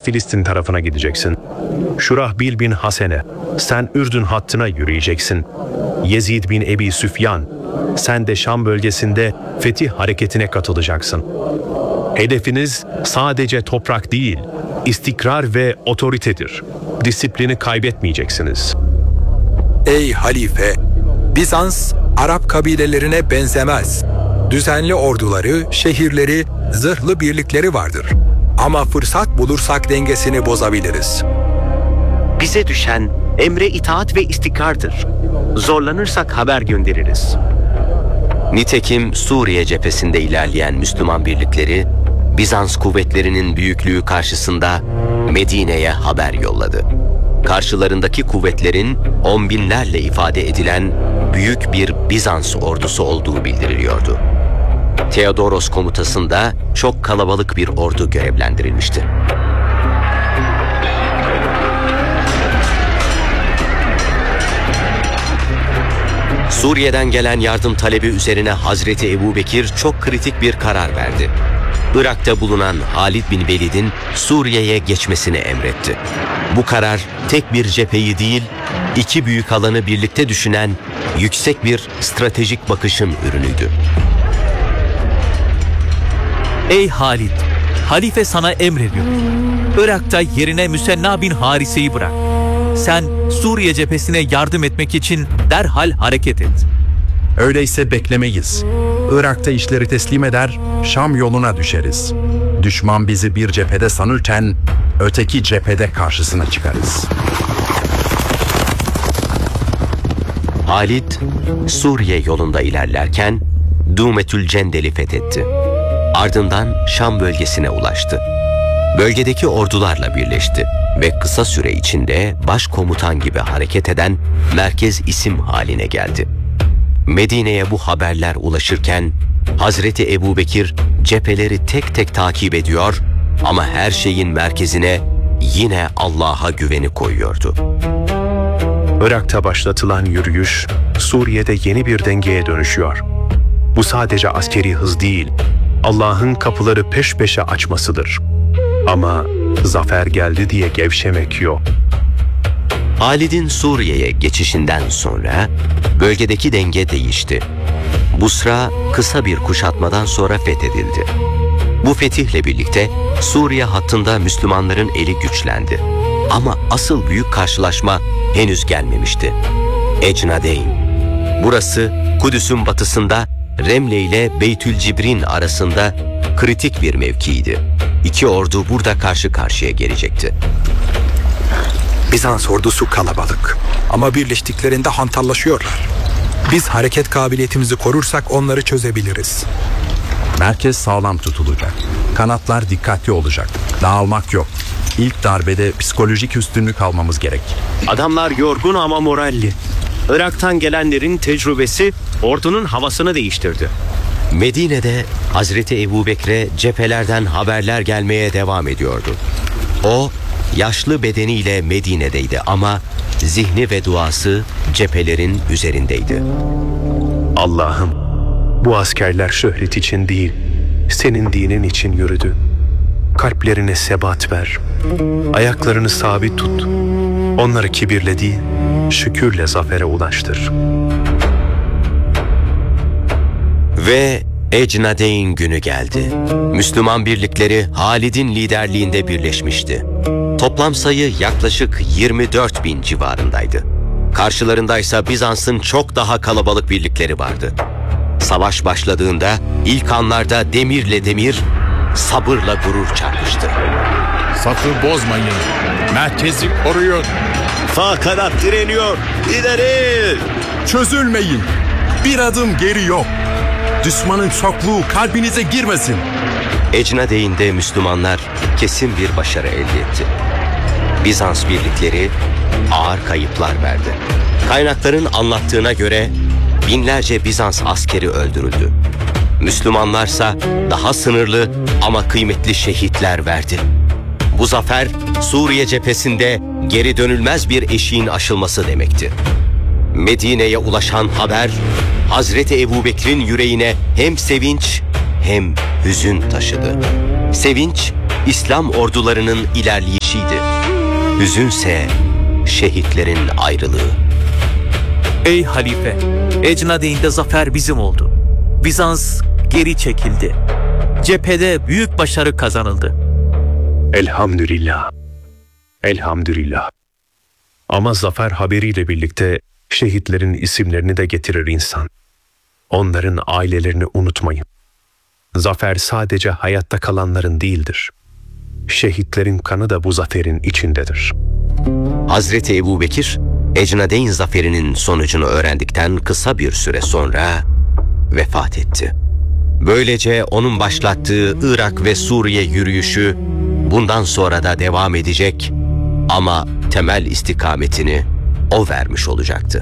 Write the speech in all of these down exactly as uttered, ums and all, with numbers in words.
Filistin tarafına gideceksin. Şurahbil bin Hasene, sen Ürdün hattına yürüyeceksin. Yezid bin Ebi Süfyan, sen de Şam bölgesinde fetih hareketine katılacaksın. Hedefiniz sadece toprak değil, istikrar ve otoritedir. Disiplini kaybetmeyeceksiniz. Ey halife! Bizans, Arap kabilelerine benzemez. Düzenli orduları, şehirleri, zırhlı birlikleri vardır. Ama fırsat bulursak dengesini bozabiliriz. Bize düşen emre itaat ve istikrardır. Zorlanırsak haber göndeririz. Nitekim Suriye cephesinde ilerleyen Müslüman birlikleri, Bizans kuvvetlerinin büyüklüğü karşısında Medine'ye haber yolladı. Karşılarındaki kuvvetlerin on binlerle ifade edilen büyük bir Bizans ordusu olduğu bildiriliyordu. Theodoros komutasında çok kalabalık bir ordu görevlendirilmişti. Suriye'den gelen yardım talebi üzerine Hazreti Ebubekir çok kritik bir karar verdi. Irak'ta bulunan Halid bin Velid'in Suriye'ye geçmesini emretti. Bu karar tek bir cepheyi değil, iki büyük alanı birlikte düşünen yüksek bir stratejik bakışın ürünüydü. Ey Halid! Halife sana emrediyor. Irak'ta yerine Müsenna bin Harise'yi bırak. Sen Suriye cephesine yardım etmek için derhal hareket et. Öyleyse beklemeyiz. Irak'ta işleri teslim eder, Şam yoluna düşeriz. Düşman bizi bir cephede sanırken öteki cephede karşısına çıkarız. Halid, Suriye yolunda ilerlerken Dumetül Cendel'i fethetti. Ardından Şam bölgesine ulaştı. Bölgedeki ordularla birleşti ve kısa süre içinde başkomutan gibi hareket eden merkez isim haline geldi. Medine'ye bu haberler ulaşırken Hazreti Ebubekir cepheleri tek tek takip ediyor ama her şeyin merkezine yine Allah'a güveni koyuyordu. Irak'ta başlatılan yürüyüş, Suriye'de yeni bir dengeye dönüşüyor. Bu sadece askeri hız değil, Allah'ın kapıları peş peşe açmasıdır. Ama zafer geldi diye gevşemek yok. Halid'in Suriye'ye geçişinden sonra bölgedeki denge değişti. Busra kısa bir kuşatmadan sonra fethedildi. Bu fetihle birlikte Suriye hattında Müslümanların eli güçlendi. Ama asıl büyük karşılaşma henüz gelmemişti. Ecnadeyn. Burası Kudüs'ün batısında Remle ile Beytülcibrin arasında kritik bir mevkiydi. İki ordu burada karşı karşıya gelecekti. Bizans ordusu kalabalık ama birleştiklerinde hantallaşıyorlar. Biz hareket kabiliyetimizi korursak onları çözebiliriz. Merkez sağlam tutulacak. Kanatlar dikkatli olacak. Dağılmak yok. İlk darbede psikolojik üstünlük almamız gerek. Adamlar yorgun ama moralli. Irak'tan gelenlerin tecrübesi ordunun havasını değiştirdi. Medine'de Hazreti Ebubekir'e cephelerden haberler gelmeye devam ediyordu. O, yaşlı bedeniyle Medine'deydi ama zihni ve duası cephelerin üzerindeydi. Allah'ım, bu askerler şöhret için değil, senin dinin için yürüdü. Kalplerine sebat ver. Ayaklarını sabit tut. Onları kibirle değil, şükürle zafere ulaştır. Ve Ecnadeyn günü geldi. Müslüman birlikleri Halid'in liderliğinde birleşmişti. Toplam sayı yaklaşık yirmi dört bin civarındaydı. Karşılarındaysa Bizans'ın çok daha kalabalık birlikleri vardı. Savaş başladığında ilk anlarda demirle demir, sabırla gurur çarpıştı. Safı bozmayın. Merkezi koruyun. Sağ kanat direniyor. İleri! Çözülmeyin. Bir adım geri yok. Düşmanın çokluğu kalbinize girmesin. Ecnadeyn'de Müslümanlar kesin bir başarı elde etti. Bizans birlikleri ağır kayıplar verdi. Kaynakların anlattığına göre binlerce Bizans askeri öldürüldü. Müslümanlarsa daha sınırlı ama kıymetli şehitler verdi. Bu zafer Suriye cephesinde geri dönülmez bir eşiğin aşılması demekti. Medine'ye ulaşan haber Hazreti Ebubekir'in yüreğine hem sevinç hem hüzün taşıdı. Sevinç, İslam ordularının ilerleyişiydi. Hüzünse şehitlerin ayrılığı. Ey halife, Ecnadeyn'de zafer bizim oldu. Bizans geri çekildi. Cephede büyük başarı kazanıldı. Elhamdülillah. Elhamdülillah. Ama zafer haberiyle birlikte şehitlerin isimlerini de getirir insan. Onların ailelerini unutmayın. Zafer sadece hayatta kalanların değildir. Şehitlerin kanı da bu zaferin içindedir. Hazreti Ebubekir, Ecnadeyn zaferinin sonucunu öğrendikten kısa bir süre sonra vefat etti. Böylece onun başlattığı Irak ve Suriye yürüyüşü bundan sonra da devam edecek ama temel istikametini o vermiş olacaktı.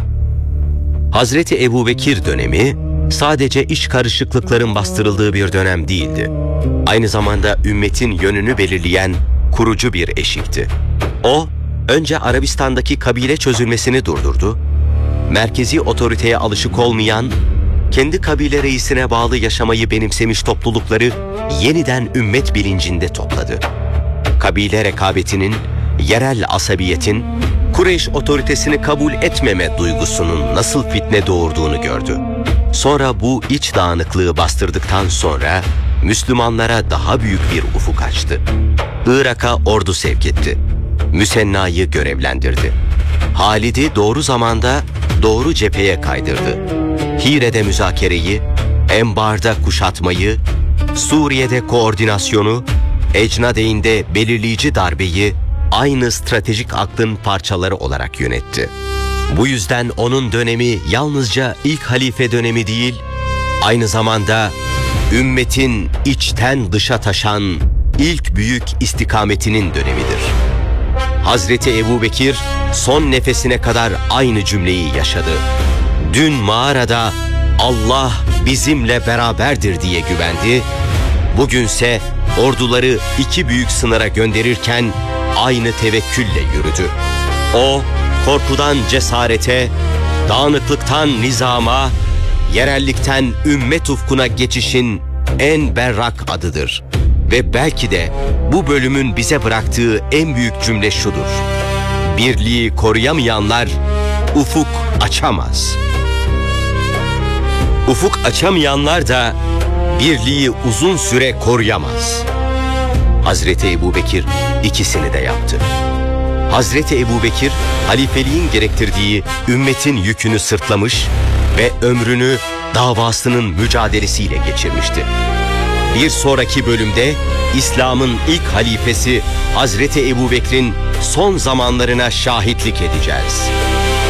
Hazreti Ebubekir dönemi sadece iç karışıklıkların bastırıldığı bir dönem değildi. Aynı zamanda ümmetin yönünü belirleyen kurucu bir eşikti. O, önce Arabistan'daki kabile çözülmesini durdurdu, merkezi otoriteye alışık olmayan, kendi kabile reisine bağlı yaşamayı benimsemiş toplulukları yeniden ümmet bilincinde topladı. Kabile rekabetinin, yerel asabiyetin, Kureyş otoritesini kabul etmeme duygusunun nasıl fitne doğurduğunu gördü. Sonra bu iç dağınıklığı bastırdıktan sonra Müslümanlara daha büyük bir ufuk açtı. Irak'a ordu sevk etti. Müsenna'yı görevlendirdi. Halid'i doğru zamanda doğru cepheye kaydırdı. Hire'de müzakereyi, Enbar'da kuşatmayı, Suriye'de koordinasyonu, Ecnadeyn'de belirleyici darbeyi aynı stratejik aklın parçaları olarak yönetti. Bu yüzden onun dönemi yalnızca ilk halife dönemi değil, aynı zamanda ümmetin içten dışa taşan ilk büyük istikametinin dönemidir. Hazreti Ebubekir son nefesine kadar aynı cümleyi yaşadı. Dün mağarada Allah bizimle beraberdir diye güvendi, bugünse orduları iki büyük sınıra gönderirken aynı tevekkülle yürüdü. O, korkudan cesarete, dağınıklıktan nizama, yerellikten ümmet ufkuna geçişin en berrak adıdır. Ve belki de bu bölümün bize bıraktığı en büyük cümle şudur: birliği koruyamayanlar ufuk açamaz. Ufuk açamayanlar da birliği uzun süre koruyamaz. Hazreti Ebubekir ikisini de yaptı. Hazreti Ebubekir, halifeliğin gerektirdiği ümmetin yükünü sırtlamış ve ömrünü davasının mücadelesiyle geçirmişti. Bir sonraki bölümde İslam'ın ilk halifesi Hazreti Ebubekir'in son zamanlarına şahitlik edeceğiz.